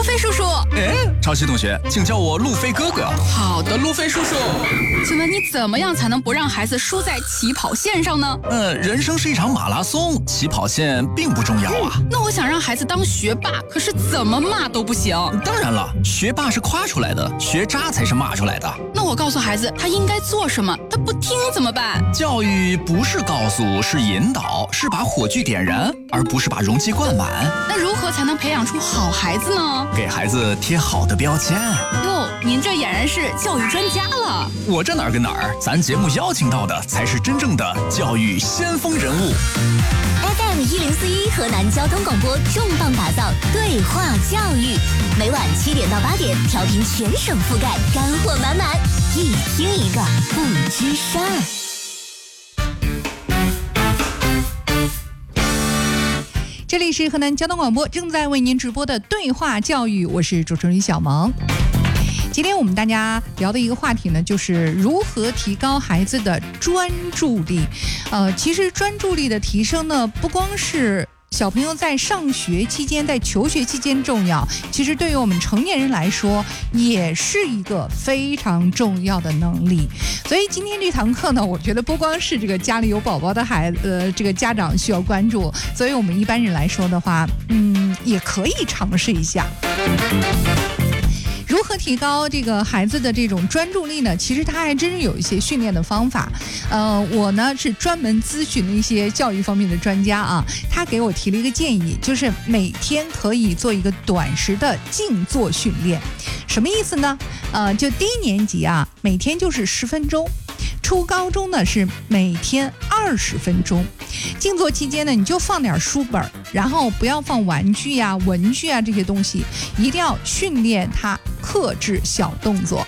飞叔叔。 哎，潮汐同学，请叫我路飞哥哥。 好的，路飞叔叔。请问你怎么样才能不让孩子输在起跑线上呢？ 人生是一场马拉松，起跑线并不重要啊。 那我想让孩子当学霸，可是怎么骂都不行。 当然了，学霸是夸出来的，学渣才是骂出来的。 那我告诉孩子他应该做什么，他不听怎么办？ 教育不是告诉，是引导，是把火炬点燃，而不是把容器灌满。 那如何才能培养出好孩子呢？ 给孩子贴好的标签。 哟，您这俨然是教育专家了。 我这哪儿跟哪儿，咱节目邀请到的才是真正的教育先锋人物。 FM 1041河南交通广播重磅打造对话教育，每晚7点到8点，调频全省覆盖，干货满满，一听一个不吱声儿。 这里是河南交通广播正在为您直播的对话教育，我是主持人小萌。今天我们大家聊的一个话题呢，就是如何提高孩子的专注力。其实专注力的提升呢，不光是小朋友在上学期间、在求学期间重要，其实对于我们成年人来说，也是一个非常重要的能力。所以今天这堂课呢，我觉得不光是这个家里有宝宝的孩子，这个家长需要关注，所以我们一般人来说的话，也可以尝试一下。如何提高这个孩子的这种专注力呢？其实他还真是有一些训练的方法。我呢是专门咨询了一些教育方面的专家啊，他给我提了一个建议，就是每天可以做一个短时的静坐训练。什么意思呢？就低年级啊，每天就是10分钟。初高中呢是每天20分钟，静坐期间呢你就放点书本，然后不要放玩具啊、文具啊这些东西，一定要训练他克制小动作。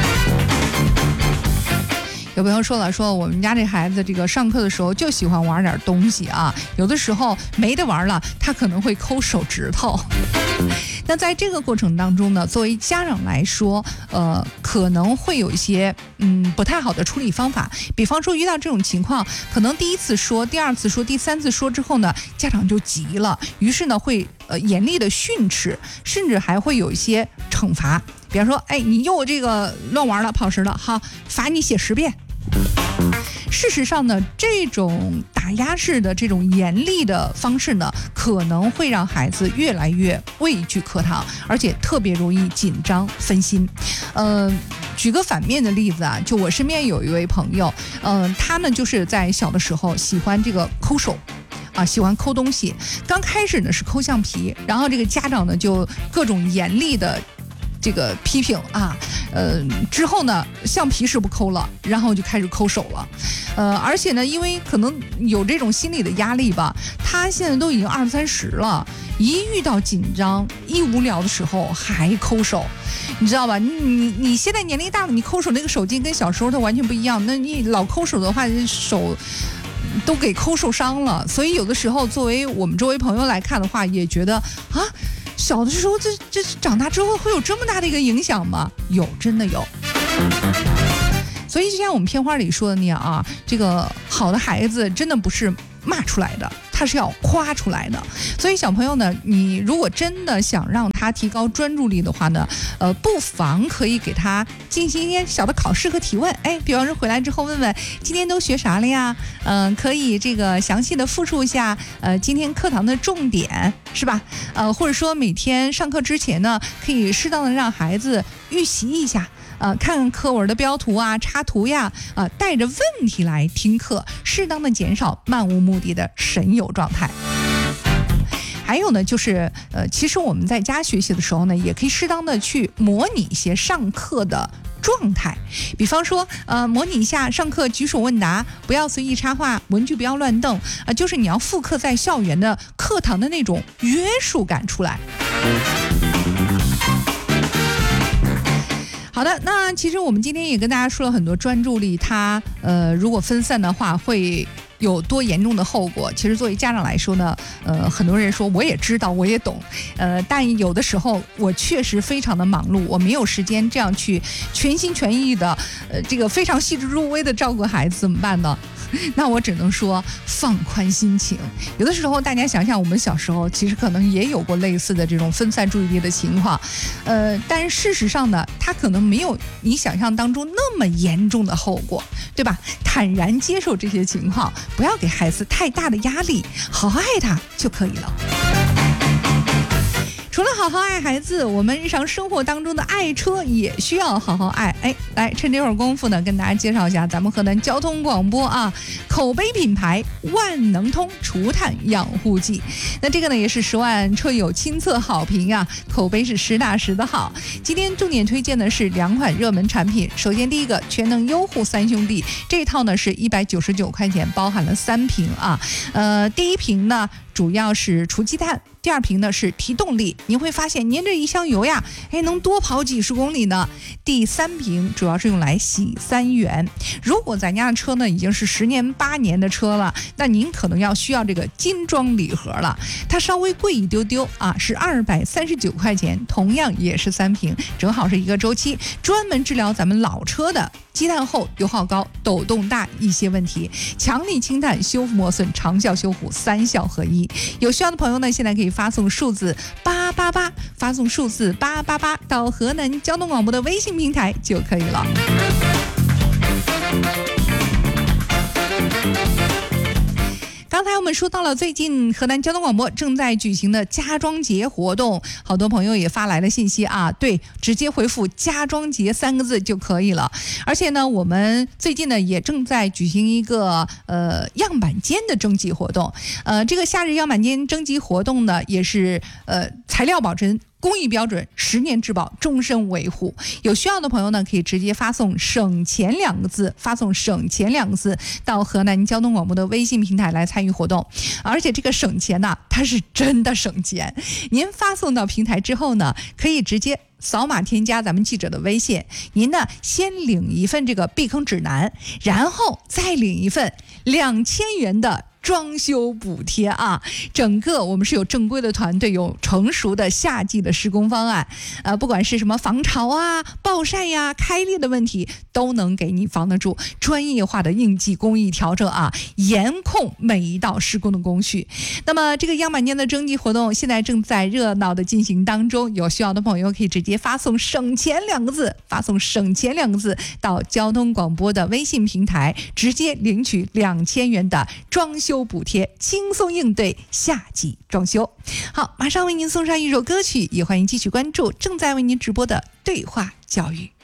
有朋友说了，说我们家这孩子这个上课的时候就喜欢玩点东西啊，有的时候没得玩了，他可能会抠手指头。那在这个过程当中呢，作为家长来说，可能会有一些不太好的处理方法。比方说遇到这种情况，可能第一次说、第二次说、第三次说之后呢，家长就急了，于是呢会严厉的训斥，甚至还会有一些惩罚。比方说，哎，你又这个乱玩了、跑神了，好，罚你写10遍。事实上呢，这种打压式的这种严厉的方式呢，可能会让孩子越来越畏惧课堂，而且特别容易紧张分心。举个反面的例子啊，就我身边有一位朋友，他呢就是在小的时候喜欢这个抠手。喜欢抠东西，刚开始呢是抠橡皮，然后这个家长呢就各种严厉的这个批评啊，之后呢橡皮是不抠了，然后就开始抠手了，而且呢因为可能有这种心理的压力吧，他现在都已经20、30了，一遇到紧张一无聊的时候还抠手，你知道吧？你现在年龄大了，你抠手那个手劲跟小时候它完全不一样，那你老抠手的话，手都给抠受伤了。所以有的时候作为我们周围朋友来看的话，也觉得啊，小的时候这长大之后会有这么大的一个影响吗？有，真的有。所以就像我们片花里说的那样啊，这个好的孩子真的不是骂出来的，他是要夸出来的。所以小朋友呢，你如果真的想让他提高专注力的话呢，不妨可以给他进行一些小的考试和提问。哎，比方说回来之后问问今天都学啥了呀？可以这个详细的复述一下今天课堂的重点，是吧？或者说每天上课之前呢，可以适当的让孩子预习一下。看课文的标图啊、插图呀，带着问题来听课，适当的减少漫无目的的神游状态。还有呢，就是其实我们在家学习的时候呢，也可以适当的去模拟一些上课的状态，比方说模拟一下上课举手问答，不要随意插话，文具不要乱动，就是你要复刻在校园的课堂的那种约束感出来。好的，那其实我们今天也跟大家说了很多专注力，它如果分散的话会有多严重的后果。其实作为家长来说呢，很多人说我也知道，我也懂，但有的时候我确实非常的忙碌，我没有时间这样去全心全意的，这个非常细致入微的照顾孩子，怎么办呢？ 那我只能说放宽心情。有的时候大家想想，我们小时候其实可能也有过类似的这种分散注意力的情况，但事实上呢，它可能没有你想象当中那么严重的后果，对吧？坦然接受这些情况，不要给孩子太大的压力，好好爱他就可以了。除了好好爱孩子，我们日常生活当中的爱车也需要好好爱。来趁这会儿功夫呢，跟大家介绍一下咱们河南交通广播啊，口碑品牌万能通除碳养护剂。那这个呢也是10万车友亲测好评啊，口碑是实打实的好。今天重点推荐的是2款热门产品。首先第一个全能优护3兄弟，这套呢是199块钱，包含了3瓶啊。第一瓶呢主要是除积碳，第2瓶呢是提动力。您会发现您这一箱油呀，能多跑几十公里呢。第3瓶主要是用来洗3元。如果咱家的车呢已经是10年8年的车了，那您可能要需要这个精装礼盒了，它稍微贵一丢丢啊，是239块钱，同样也是3瓶，正好是一个周期，专门治疗咱们老车的积碳厚、油耗高、抖动大一些问题，强力清碳、修复磨损、长效修护，3效合一。有需要的朋友呢，现在可以发送数字888，发送数字888到河南交通广播的微信平台就可以了。刚才我们说到了最近河南交通广播正在举行的家装节活动，好多朋友也发来了信息啊，对，直接回复家装节3个字就可以了。而且呢，我们最近呢也正在举行一个样板间的征集活动，这个夏日样板间征集活动呢也是材料保真、工艺标准，10年质保，终身维护。有需要的朋友呢，可以直接发送省钱2个字，发送省钱2个字到河南交通广播的微信平台来参与活动。而且这个省钱呢，它是真的省钱。您发送到平台之后呢，可以直接扫码添加咱们记者的微信，您呢先领一份这个避坑指南，然后再领一份2000元的装修补贴啊！整个我们是有正规的团队，有成熟的夏季的施工方案，不管是什么防潮啊、暴晒呀、开裂的问题，都能给你防得住。专业化的应急工艺调整啊，严控每一道施工的工序。那么这个样板间的征集活动现在正在热闹的进行当中，有需要的朋友可以直接发送省钱2个字，发送省钱2个字到交通广播的微信平台，直接领取2000元的装修补贴，轻松应对夏季装修。好，马上为您送上一首歌曲，也欢迎继续关注正在为您直播的对话教育。